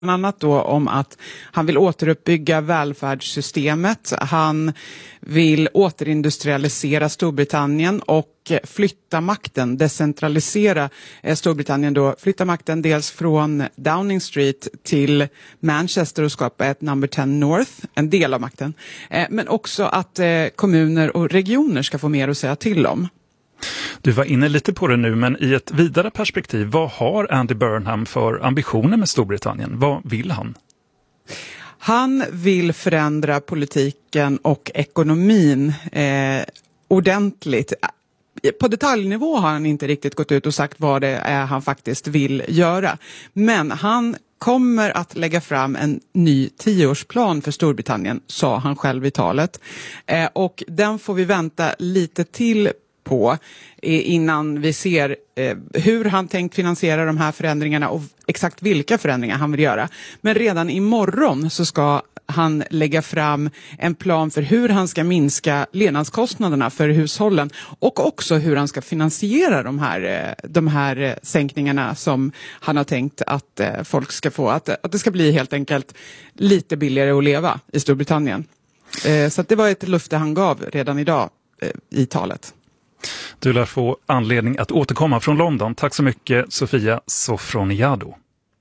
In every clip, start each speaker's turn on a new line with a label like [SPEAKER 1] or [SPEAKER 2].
[SPEAKER 1] Bland annat då om att han vill återuppbygga välfärdssystemet, han vill återindustrialisera Storbritannien och flytta makten, decentralisera Storbritannien då, flytta makten dels från Downing Street till Manchester och skapa ett Number 10 North, en del av makten, men också att kommuner och regioner ska få mer att säga till om.
[SPEAKER 2] Du var inne lite på det nu, men i ett vidare perspektiv, vad har Andy Burnham för ambitioner med Storbritannien? Vad vill han?
[SPEAKER 1] Han vill förändra politiken och ekonomin ordentligt. På detaljnivå har han inte riktigt gått ut och sagt vad det är han faktiskt vill göra. Men han kommer att lägga fram en ny 10-årsplan för Storbritannien, sa han själv i talet. Och den får vi vänta lite till på innan vi ser hur han tänkt finansiera de här förändringarna och exakt vilka förändringar han vill göra. Men redan imorgon så ska han lägga fram en plan för hur han ska minska levnadskostnaderna för hushållen och också hur han ska finansiera de här sänkningarna som han har tänkt att folk ska få. Att det ska bli helt enkelt lite billigare att leva i Storbritannien. Så att det var ett löfte han gav redan idag i talet.
[SPEAKER 2] Du lär få anledning att återkomma från London. Tack så mycket, Sofia Sofroniado.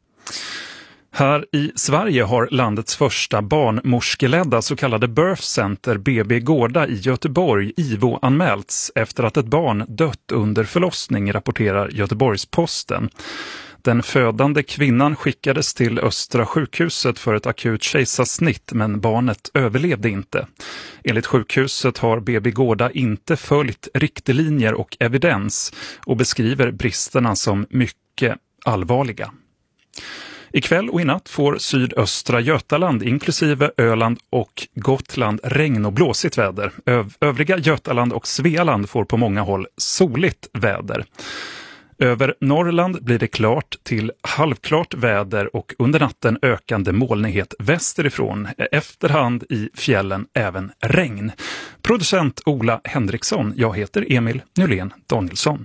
[SPEAKER 2] Här i Sverige har landets första barnmorskeledda så kallade Birth Center BB Gårda i Göteborg IVO-anmälts efter att ett barn dött under förlossning, rapporterar Göteborgs-Posten. Den födande kvinnan skickades till Östra sjukhuset för ett akut kejsarsnitt, men barnet överlevde inte. Enligt sjukhuset har BB Gårda inte följt riktlinjer och evidens och beskriver bristerna som mycket allvarliga. Ikväll och i natt får sydöstra Götaland inklusive Öland och Gotland regn och blåsigt väder. Övriga Götaland och Svealand får på många håll soligt väder. Över Norrland blir det klart till halvklart väder och under natten ökande molnighet västerifrån. Efterhand i fjällen även regn. Producent Ola Henriksson, jag heter Emil Nylén Danielsson.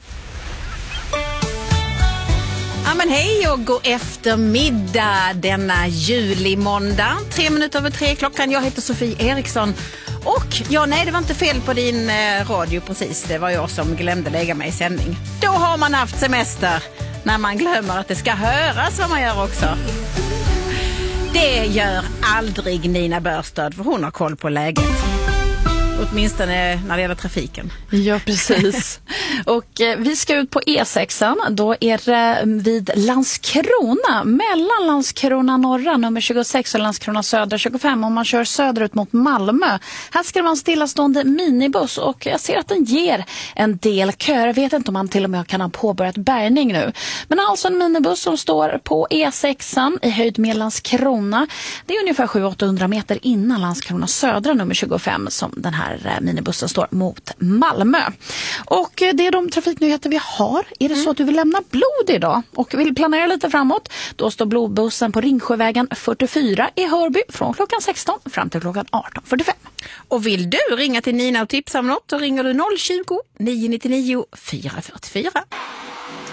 [SPEAKER 3] Ja men hej och god eftermiddag denna julimåndag. 3:03 klockan. Jag heter Sofie Eriksson. Och ja, nej, det var inte fel på din radio precis. Det var jag som glömde lägga mig i sändning. Då har man haft semester när man glömmer att det ska höras vad man gör också. Det gör aldrig Nina Börstad, för hon har koll på läget. Åtminstone när det gäller trafiken.
[SPEAKER 4] Ja, precis. Och vi ska ut på E6. Då är det vid Landskrona, mellan Landskrona norra nummer 26 och Landskrona södra 25. Om man kör söderut mot Malmö. Här ska det vara en stillastående minibuss och jag ser att den ger en del köer. Jag vet inte om man till och med kan ha påbörjat bärgning nu. Men alltså en minibuss som står på E6 i höjd med Landskrona. Det är ungefär 700-800 meter innan Landskrona södra nummer 25 som den här minibussen står mot Malmö. Och det är de trafiknyheter vi har. Är det så att du vill lämna blod idag och vill planera lite framåt, då står blodbussen på Ringsjövägen 44 i Hörby från klockan 16 fram till klockan 18:45.
[SPEAKER 3] Och vill du ringa till Nina och tipsa om något, då ringer du 020 999 444.